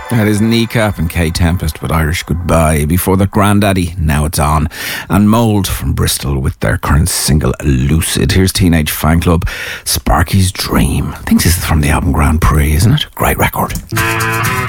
That is Kneecap and K Tempest with Irish Goodbye. Before that, Grandaddy, Now It's On, and Mould from Bristol with their current single Lucid. Here's Teenage Fan Club, Sparky's Dream. I think this is from the album Grand Prix, isn't it? Great record.